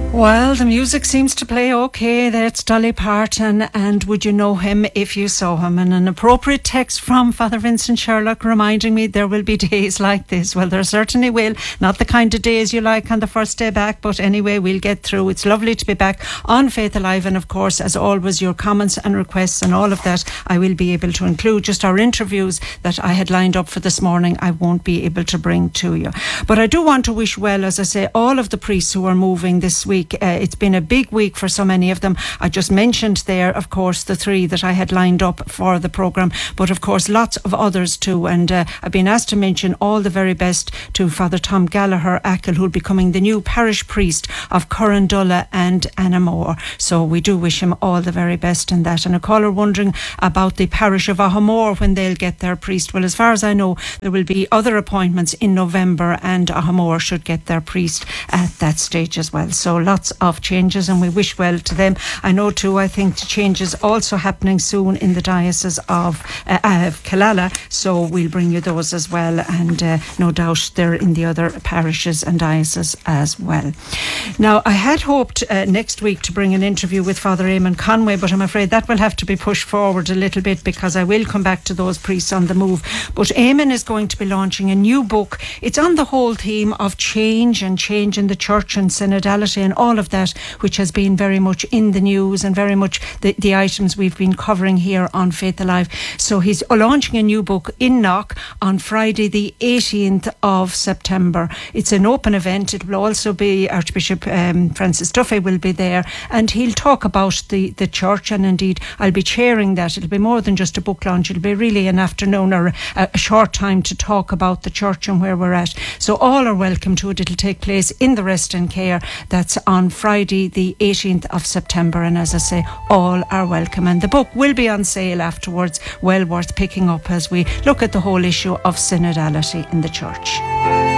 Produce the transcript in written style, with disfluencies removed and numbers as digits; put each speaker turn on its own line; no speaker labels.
Well, the music seems to play okay. That's Dolly Parton and Would You Know Him If You Saw Him? And an appropriate text from Father Vincent Sherlock reminding me there will be days like this. Well, there certainly will. Not the kind of days you like on the first day back, but anyway, we'll get through. It's lovely to be back on Faith Alive, and of course, as always, your comments and requests and all of that I will be able to include. Just our interviews that I had lined up for this morning I won't be able to bring to you. But I do want to wish well, as I say, all of the priests who are moving this week. It's been a big week for so many of them. I just mentioned there, of course, the three that I had lined up for the programme, but of course lots of others too. And I've been asked to mention all the very best to Father Tom Gallagher Ackle, who'll be becoming the new parish priest of Currandulla and Anamore. So we do wish him all the very best in that. And a caller wondering about the parish of Ahamore, when they'll get their priest. Well, as far as I know, there will be other appointments in November, and Ahamore should get their priest at that stage as well. So lots of changes, and we wish well to them. I know too, I think the changes also happening soon in the diocese of Killala, so we'll bring you those as well, and no doubt they're in the other parishes and dioceses as well. Now, I had hoped next week to bring an interview with Father Eamon Conway, but I'm afraid that will have to be pushed forward a little bit, because I will come back to those priests on the move. But Eamon is going to be launching a new book. It's on the whole theme of change and change in the church and synodality and all of that, which has been very much in the news and very much the items we've been covering here on Faith Alive. So he's launching a new book in Knock on Friday the 18th of September. It's an open event. It will also be Archbishop Francis Duffy will be there, and he'll talk about the church, and indeed I'll be chairing that. It'll be more than just a book launch. It'll be really an afternoon or a short time to talk about the church and where we're at. So all are welcome to it. It'll take place in the Rest and Care. That's on Friday the 18th of September, and as I say, all are welcome. And the book will be on sale afterwards, well worth picking up as we look at the whole issue of synodality in the church.